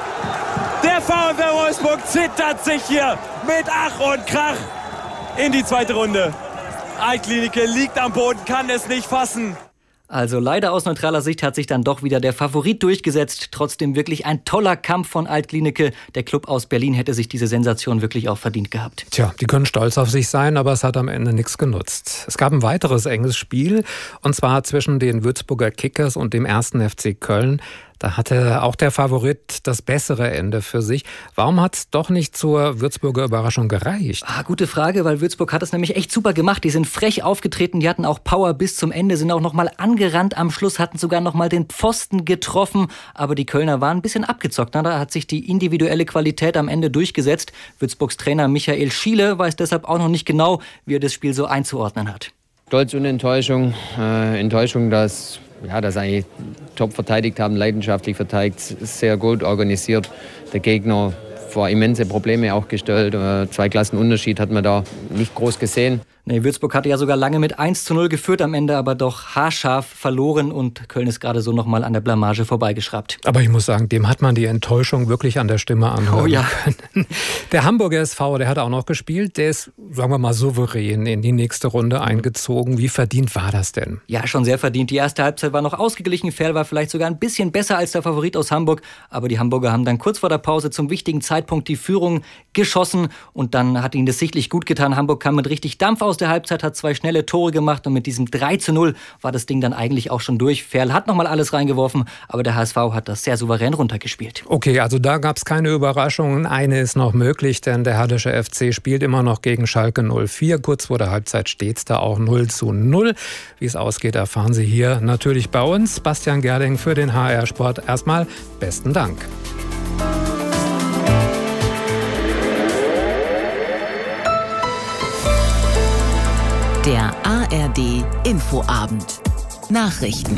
Der VfL Wolfsburg zittert sich hier mit Ach und Krach in die zweite Runde. Altklinike liegt am Boden, kann es nicht fassen. Also leider aus neutraler Sicht hat sich dann doch wieder der Favorit durchgesetzt. Trotzdem wirklich ein toller Kampf von Altklinike. Der Club aus Berlin hätte sich diese Sensation wirklich auch verdient gehabt. Tja, die können stolz auf sich sein, aber es hat am Ende nichts genutzt. Es gab ein weiteres enges Spiel, und zwar zwischen den Würzburger Kickers und dem ersten F C Köln. Da hatte auch der Favorit das bessere Ende für sich. Warum hat es doch nicht zur Würzburger Überraschung gereicht? Ah, gute Frage, weil Würzburg hat es nämlich echt super gemacht. Die sind frech aufgetreten, die hatten auch Power bis zum Ende, sind auch noch mal angerannt am Schluss, hatten sogar noch mal den Pfosten getroffen. Aber die Kölner waren ein bisschen abgezockt. Da hat sich die individuelle Qualität am Ende durchgesetzt. Würzburgs Trainer Michael Schiele weiß deshalb auch noch nicht genau, wie er das Spiel so einzuordnen hat. Stolz und Enttäuschung. Äh, Enttäuschung, dass ja, das eigentlich top verteidigt haben, leidenschaftlich verteidigt, sehr gut organisiert. Der Gegner vor immense Probleme auch gestellt. Zwei Klassen Unterschied hat man da nicht groß gesehen. Nee, Würzburg hatte ja sogar lange mit eins zu null geführt, am Ende aber doch haarscharf verloren und Köln ist gerade so noch mal an der Blamage vorbeigeschraubt. Aber ich muss sagen, dem hat man die Enttäuschung wirklich an der Stimme anhören oh, ja. können. Der Hamburger S V, der hat auch noch gespielt, der ist, sagen wir mal, souverän in die nächste Runde eingezogen. Wie verdient war das denn? Ja, schon sehr verdient. Die erste Halbzeit war noch ausgeglichen, Ferl war vielleicht sogar ein bisschen besser als der Favorit aus Hamburg, aber die Hamburger haben dann kurz vor der Pause zum wichtigen Zeitpunkt die Führung geschossen und dann hat ihnen das sichtlich gut getan. Hamburg kam mit richtig Dampf aus aus der Halbzeit, hat zwei schnelle Tore gemacht und mit diesem drei zu null war das Ding dann eigentlich auch schon durch. Ferl hat nochmal alles reingeworfen, aber der H S V hat das sehr souverän runtergespielt. Okay, also da gab es keine Überraschungen. Eine ist noch möglich, denn der Hallische F C spielt immer noch gegen Schalke null vier. Kurz vor der Halbzeit steht es da auch null zu null. Wie es ausgeht, erfahren Sie hier natürlich bei uns. Bastian Gerling für den H R Sport. Erstmal besten Dank. Der A R D Infoabend. Nachrichten.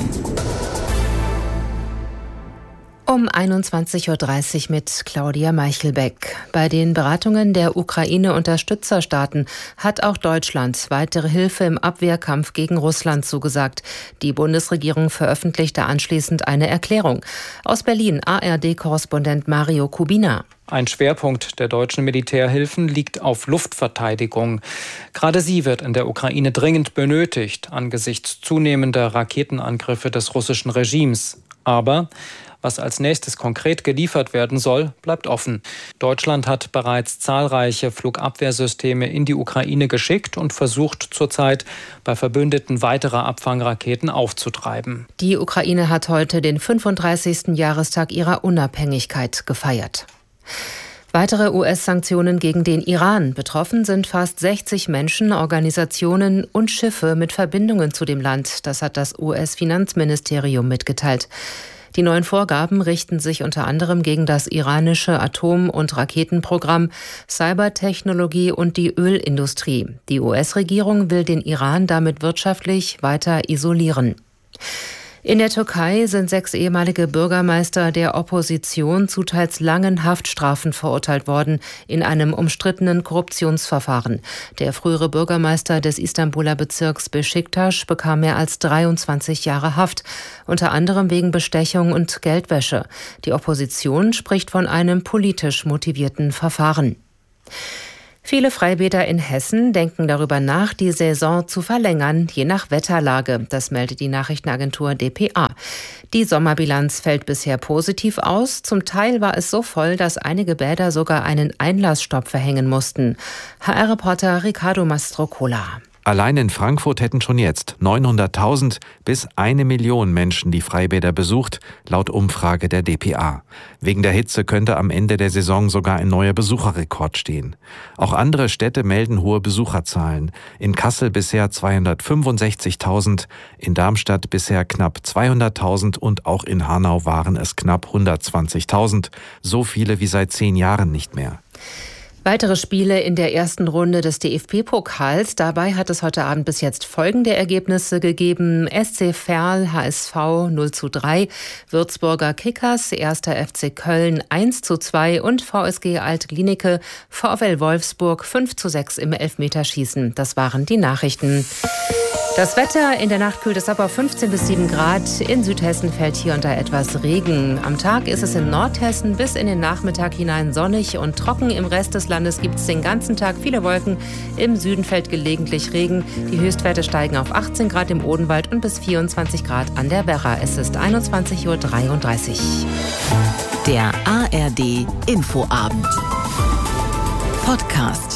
Um einundzwanzig Uhr dreißig mit Claudia Meichelbeck. Bei den Beratungen der Ukraine-Unterstützerstaaten hat auch Deutschland weitere Hilfe im Abwehrkampf gegen Russland zugesagt. Die Bundesregierung veröffentlichte anschließend eine Erklärung. Aus Berlin A R D-Korrespondent Mario Kubina. Ein Schwerpunkt der deutschen Militärhilfen liegt auf Luftverteidigung. Gerade sie wird in der Ukraine dringend benötigt, angesichts zunehmender Raketenangriffe des russischen Regimes. Aber was als nächstes konkret geliefert werden soll, bleibt offen. Deutschland hat bereits zahlreiche Flugabwehrsysteme in die Ukraine geschickt und versucht zurzeit, bei Verbündeten weitere Abfangraketen aufzutreiben. Die Ukraine hat heute den fünfunddreißigsten Jahrestag ihrer Unabhängigkeit gefeiert. Weitere U S-Sanktionen gegen den Iran. Betroffen sind fast sechzig Menschen, Organisationen und Schiffe mit Verbindungen zu dem Land. Das hat das U S-Finanzministerium mitgeteilt. Die neuen Vorgaben richten sich unter anderem gegen das iranische Atom- und Raketenprogramm, Cybertechnologie und die Ölindustrie. Die U S-Regierung will den Iran damit wirtschaftlich weiter isolieren. In der Türkei sind sechs ehemalige Bürgermeister der Opposition zu teils langen Haftstrafen verurteilt worden in einem umstrittenen Korruptionsverfahren. Der frühere Bürgermeister des Istanbuler Bezirks Beşiktaş bekam mehr als dreiundzwanzig Jahre Haft, unter anderem wegen Bestechung und Geldwäsche. Die Opposition spricht von einem politisch motivierten Verfahren. Viele Freibäder in Hessen denken darüber nach, die Saison zu verlängern, je nach Wetterlage. Das meldet die Nachrichtenagentur D P A. Die Sommerbilanz fällt bisher positiv aus. Zum Teil war es so voll, dass einige Bäder sogar einen Einlassstopp verhängen mussten. H R-Reporter Ricardo Mastrocola. Allein in Frankfurt hätten schon jetzt neunhunderttausend bis eine Million Menschen die Freibäder besucht, laut Umfrage der D P A. Wegen der Hitze könnte am Ende der Saison sogar ein neuer Besucherrekord stehen. Auch andere Städte melden hohe Besucherzahlen. In Kassel bisher zweihundertfünfundsechzigtausend, in Darmstadt bisher knapp zweihunderttausend und auch in Hanau waren es knapp hundertzwanzigtausend. So viele wie seit zehn Jahren nicht mehr. Weitere Spiele in der ersten Runde des D F B-Pokals. Dabei hat es heute Abend bis jetzt folgende Ergebnisse gegeben. S C Verl, H S V null zu drei, Würzburger Kickers, erster F C Köln eins zu zwei und V S G Alt-Glienicke, VfL Wolfsburg fünf zu sechs im Elfmeterschießen. Das waren die Nachrichten. Das Wetter, in der Nacht kühlt es ab auf fünfzehn bis sieben Grad. In Südhessen fällt hier und da etwas Regen. Am Tag ist es in Nordhessen bis in den Nachmittag hinein sonnig und trocken. Im Rest des Landes gibt es den ganzen Tag viele Wolken. Im Süden fällt gelegentlich Regen. Die Höchstwerte steigen auf achtzehn Grad im Odenwald und bis vierundzwanzig Grad an der Werra. Es ist einundzwanzig Uhr dreiunddreißig. Der A R D Infoabend. Podcast.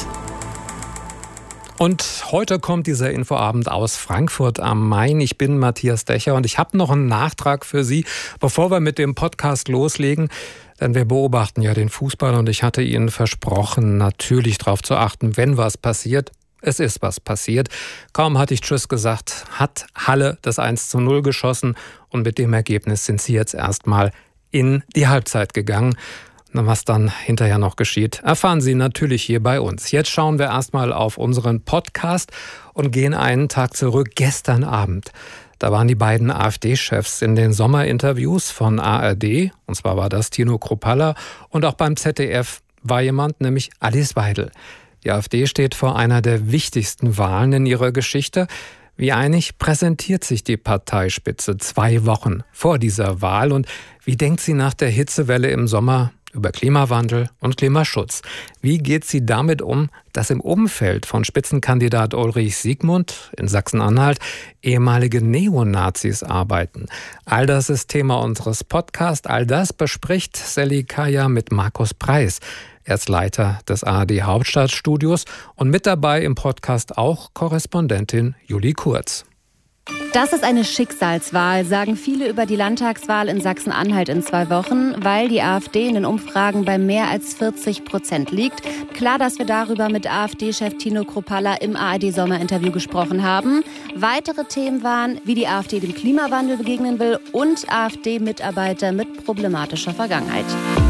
Und heute kommt dieser Infoabend aus Frankfurt am Main. Ich bin Matthias Decher und ich habe noch einen Nachtrag für Sie, bevor wir mit dem Podcast loslegen. Denn wir beobachten ja den Fußball und ich hatte Ihnen versprochen, natürlich darauf zu achten, wenn was passiert. Es ist was passiert. Kaum hatte ich Tschüss gesagt, hat Halle das eins zu null geschossen und mit dem Ergebnis sind sie jetzt erstmal in die Halbzeit gegangen. Was dann hinterher noch geschieht, erfahren Sie natürlich hier bei uns. Jetzt schauen wir erstmal auf unseren Podcast und gehen einen Tag zurück, gestern Abend. Da waren die beiden AfD-Chefs in den Sommerinterviews von A R D, und zwar war das Tino Kruppalla, und auch beim Z D F war jemand, nämlich Alice Weidel. Die AfD steht vor einer der wichtigsten Wahlen in ihrer Geschichte. Wie einig präsentiert sich die Parteispitze zwei Wochen vor dieser Wahl und wie denkt sie nach der Hitzewelle im Sommer über Klimawandel und Klimaschutz? Wie geht sie damit um, dass im Umfeld von Spitzenkandidat Ulrich Siegmund in Sachsen-Anhalt ehemalige Neonazis arbeiten? All das ist Thema unseres Podcasts. All das bespricht Sally Kaya mit Markus Preis. Er ist Leiter des A R D Hauptstadtstudios und mit dabei im Podcast auch Korrespondentin Julie Kurz. Das ist eine Schicksalswahl, sagen viele über die Landtagswahl in Sachsen-Anhalt in zwei Wochen, weil die AfD in den Umfragen bei mehr als vierzig Prozent liegt. Klar, dass wir darüber mit AfD-Chef Tino Kruppalla im A R D-Sommerinterview gesprochen haben. Weitere Themen waren, wie die AfD dem Klimawandel begegnen will und AfD-Mitarbeiter mit problematischer Vergangenheit.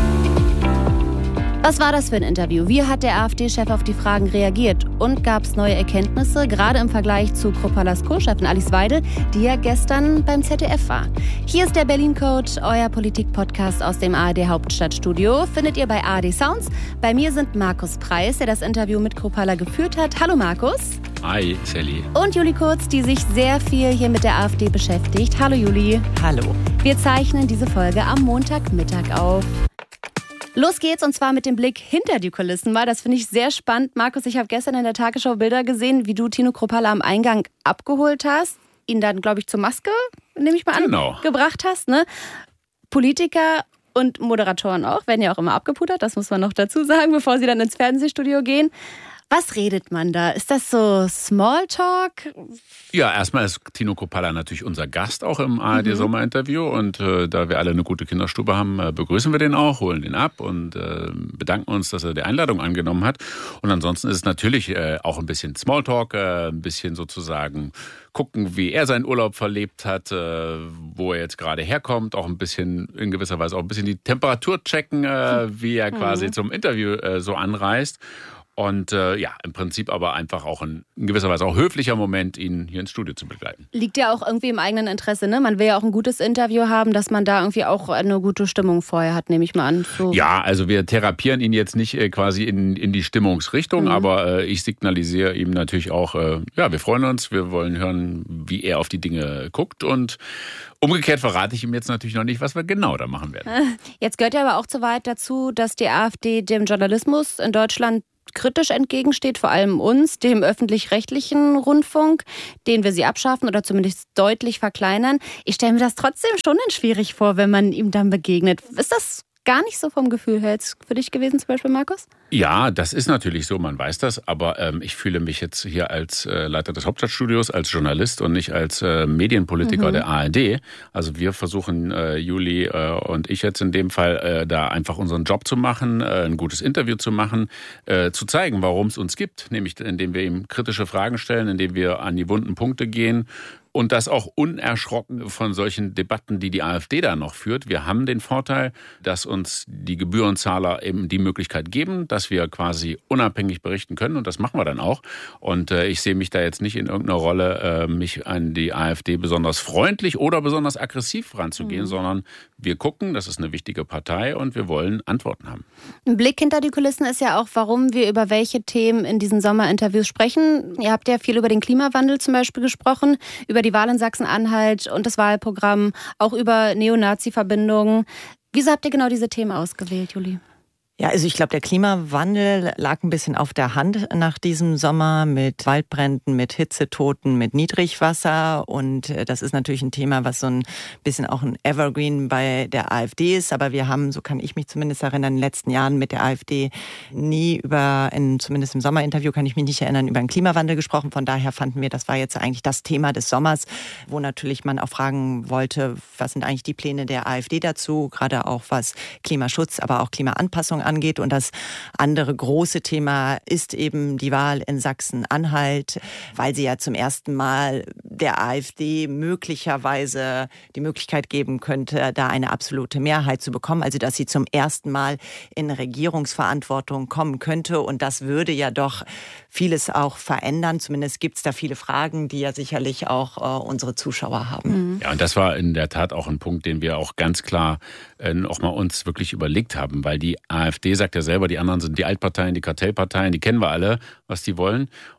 Was war das für ein Interview? Wie hat der AfD-Chef auf die Fragen reagiert? Und gab es neue Erkenntnisse, gerade im Vergleich zu Kruppallas Co-Chefin Alice Weidel, die ja gestern beim Z D F war? Hier ist der Berlin-Code, euer Politik-Podcast aus dem A R D Hauptstadtstudio. Findet ihr bei A R D Sounds. Bei mir sind Markus Preis, der das Interview mit Kruppalla geführt hat. Hallo Markus. Hi, Sally. Und Julie Kurz, die sich sehr viel hier mit der AfD beschäftigt. Hallo Julie. Hallo. Wir zeichnen diese Folge am Montagmittag auf. Los geht's, und zwar mit dem Blick hinter die Kulissen mal. Das finde ich sehr spannend. Markus, ich habe gestern in der Tagesschau Bilder gesehen, wie du Tino Kruppalla am Eingang abgeholt hast, ihn dann, glaube ich, zur Maske, nehme ich mal an, genau. gebracht hast. Ne? Politiker und Moderatoren auch, werden ja auch immer abgepudert, das muss man noch dazu sagen, bevor sie dann ins Fernsehstudio gehen. Was redet man da? Ist das so Smalltalk? Ja, erstmal ist Tino Kruppalla natürlich unser Gast auch im A R D-Sommerinterview. Und äh, da wir alle eine gute Kinderstube haben, äh, begrüßen wir den auch, holen den ab und äh, bedanken uns, dass er die Einladung angenommen hat. Und ansonsten ist es natürlich äh, auch ein bisschen Smalltalk, äh, ein bisschen sozusagen gucken, wie er seinen Urlaub verlebt hat, äh, wo er jetzt gerade herkommt, auch ein bisschen, in gewisser Weise auch ein bisschen die Temperatur checken, äh, wie er quasi mhm. zum Interview äh, so anreist. Und äh, ja, im Prinzip aber einfach auch ein, in gewisser Weise auch höflicher Moment, ihn hier ins Studio zu begleiten. Liegt ja auch irgendwie im eigenen Interesse, ne? Man will ja auch ein gutes Interview haben, dass man da irgendwie auch eine gute Stimmung vorher hat, nehme ich mal an. So. Ja, also wir therapieren ihn jetzt nicht äh, quasi in, in die Stimmungsrichtung, mhm. aber äh, ich signalisiere ihm natürlich auch, äh, ja, wir freuen uns, wir wollen hören, wie er auf die Dinge guckt, und umgekehrt verrate ich ihm jetzt natürlich noch nicht, was wir genau da machen werden. Jetzt gehört ja aber auch zu weit dazu, dass die AfD dem Journalismus in Deutschland kritisch entgegensteht, vor allem uns, dem öffentlich-rechtlichen Rundfunk, den wir sie abschaffen oder zumindest deutlich verkleinern. Ich stelle mir das trotzdem schon schwierig vor, wenn man ihm dann begegnet. Ist das gar nicht so vom Gefühl her jetzt für dich gewesen, zum Beispiel, Markus? Ja, das ist natürlich so, man weiß das, aber ähm, ich fühle mich jetzt hier als äh, Leiter des Hauptstadtstudios, als Journalist und nicht als äh, Medienpolitiker mhm. der A R D. Also wir versuchen, äh, Juli äh, und ich jetzt in dem Fall, äh, da einfach unseren Job zu machen, äh, ein gutes Interview zu machen, äh, zu zeigen, warum es uns gibt, nämlich indem wir ihm kritische Fragen stellen, indem wir an die wunden Punkte gehen. Und das auch unerschrocken von solchen Debatten, die die AfD da noch führt. Wir haben den Vorteil, dass uns die Gebührenzahler eben die Möglichkeit geben, dass wir quasi unabhängig berichten können. Und das machen wir dann auch. Und äh, ich sehe mich da jetzt nicht in irgendeiner Rolle, äh, mich an die AfD besonders freundlich oder besonders aggressiv ranzugehen, mhm. sondern wir gucken, das ist eine wichtige Partei und wir wollen Antworten haben. Ein Blick hinter die Kulissen ist ja auch, warum wir über welche Themen in diesen Sommerinterviews sprechen. Ihr habt ja viel über den Klimawandel zum Beispiel gesprochen, über die Wahl in Sachsen-Anhalt und das Wahlprogramm, auch über Neonazi-Verbindungen. Wieso habt ihr genau diese Themen ausgewählt, Julie? Ja, also ich glaube, der Klimawandel lag ein bisschen auf der Hand nach diesem Sommer mit Waldbränden, mit Hitzetoten, mit Niedrigwasser. Und das ist natürlich ein Thema, was so ein bisschen auch ein Evergreen bei der AfD ist. Aber wir haben, so kann ich mich zumindest erinnern, in den letzten Jahren mit der AfD nie über, in, zumindest im Sommerinterview kann ich mich nicht erinnern, über den Klimawandel gesprochen. Von daher fanden wir, das war jetzt eigentlich das Thema des Sommers, wo natürlich man auch fragen wollte, was sind eigentlich die Pläne der AfD dazu, gerade auch was Klimaschutz, aber auch Klimaanpassung angeht. Und das andere große Thema ist eben die Wahl in Sachsen-Anhalt, weil sie ja zum ersten Mal der AfD möglicherweise die Möglichkeit geben könnte, da eine absolute Mehrheit zu bekommen. Also dass sie zum ersten Mal in Regierungsverantwortung kommen könnte. Und das würde ja doch vieles auch verändern. Zumindest gibt es da viele Fragen, die ja sicherlich auch äh, unsere Zuschauer haben. Mhm. Ja, und das war in der Tat auch ein Punkt, den wir auch ganz klar äh, auch mal uns wirklich überlegt haben, weil die AfD sagt ja selber, die anderen sind die Altparteien, die Kartellparteien, die kennen wir alle, was die wollen.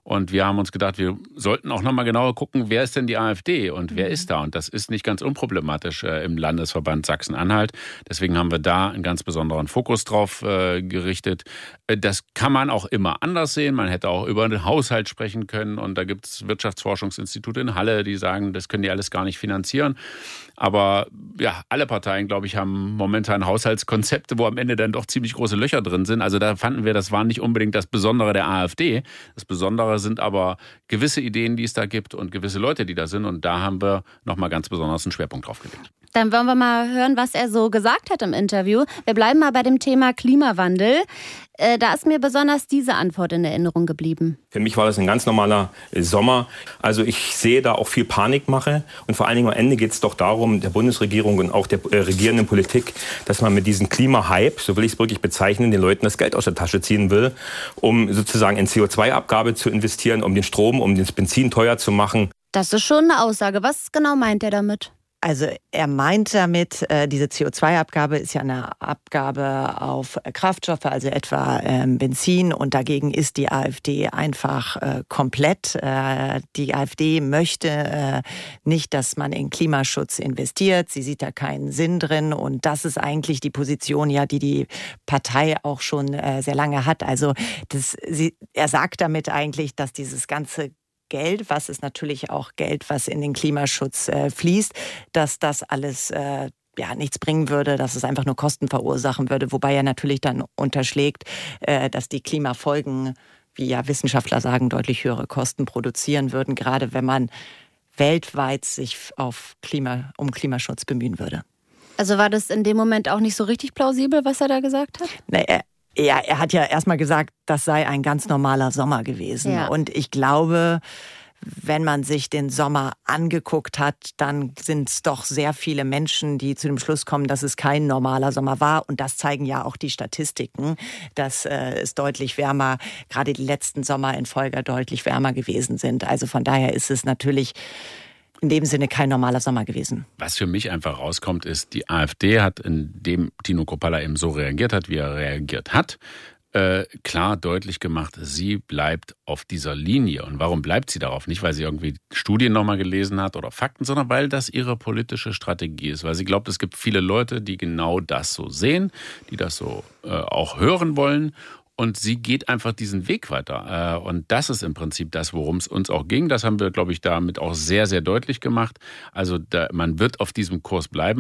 Und wir haben uns gedacht, wir sollten auch nochmal genauer gucken, wer ist denn die AfD und wer ist da? Und das ist nicht ganz unproblematisch äh, im Landesverband Sachsen-Anhalt. Deswegen haben wir da einen ganz besonderen Fokus drauf äh, gerichtet. Äh, das kann man auch immer anders sehen. Man hätte auch über den Haushalt sprechen können. Und da gibt es Wirtschaftsforschungsinstitute in Halle, die sagen, das können die alles gar nicht finanzieren. Aber ja, alle Parteien, glaube ich, haben momentan Haushaltskonzepte, wo am Ende dann doch ziemlich große Löcher drin sind. Also da fanden wir, das war nicht unbedingt das Besondere der AfD. Das Besondere sind aber gewisse Ideen, die es da gibt und gewisse Leute, die da sind. Und da haben wir nochmal ganz besonders einen Schwerpunkt drauf gelegt. Dann wollen wir mal hören, was er so gesagt hat im Interview. Wir bleiben mal bei dem Thema Klimawandel. Äh, da ist mir besonders diese Antwort in Erinnerung geblieben. Für mich war das ein ganz normaler Sommer. Also ich sehe da auch viel Panikmache. Und vor allen Dingen am Ende geht es doch darum, der Bundesregierung und auch der äh, regierenden Politik, dass man mit diesem Klimahype, so will ich es wirklich bezeichnen, den Leuten das Geld aus der Tasche ziehen will, um sozusagen in C O zwei Abgabe zu investieren, um den Strom, um das Benzin teuer zu machen. Das ist schon eine Aussage. Was genau meint er damit? Also er meint damit, äh, diese C O zwei Abgabe ist ja eine Abgabe auf Kraftstoffe, also etwa ähm, Benzin. Und dagegen ist die AfD einfach äh, komplett. Äh, die AfD möchte äh, nicht, dass man in Klimaschutz investiert. Sie sieht da keinen Sinn drin. Und das ist eigentlich die Position, ja, die die Partei auch schon äh, sehr lange hat. Also das, sie, er sagt damit eigentlich, dass dieses ganze Geld, was ist natürlich auch Geld, was in den Klimaschutz äh, fließt, dass das alles äh, ja nichts bringen würde, dass es einfach nur Kosten verursachen würde, wobei er natürlich dann unterschlägt, äh, dass die Klimafolgen, wie ja Wissenschaftler sagen, deutlich höhere Kosten produzieren würden, gerade wenn man weltweit sich auf Klima, um Klimaschutz bemühen würde. Also war das in dem Moment auch nicht so richtig plausibel, was er da gesagt hat? Nee, er Ja, er hat ja erstmal gesagt, das sei ein ganz normaler Sommer gewesen. Ja. Und ich glaube, wenn man sich den Sommer angeguckt hat, dann sind es doch sehr viele Menschen, die zu dem Schluss kommen, dass es kein normaler Sommer war. Und das zeigen ja auch die Statistiken, dass äh, es deutlich wärmer, gerade die letzten Sommer in Folge deutlich wärmer gewesen sind. Also von daher ist es natürlich in dem Sinne kein normaler Sommer gewesen. Was für mich einfach rauskommt, ist, die AfD hat, indem Tino Kruppalla eben so reagiert hat, wie er reagiert hat, äh, klar deutlich gemacht, sie bleibt auf dieser Linie. Und warum bleibt sie darauf? Nicht, weil sie irgendwie Studien nochmal gelesen hat oder Fakten, sondern weil das ihre politische Strategie ist. Weil sie glaubt, es gibt viele Leute, die genau das so sehen, die das so äh, auch hören wollen. Und sie geht einfach diesen Weg weiter. Und das ist im Prinzip das, worum es uns auch ging. Das haben wir, glaube ich, damit auch sehr, sehr deutlich gemacht. Also da, man wird auf diesem Kurs bleiben.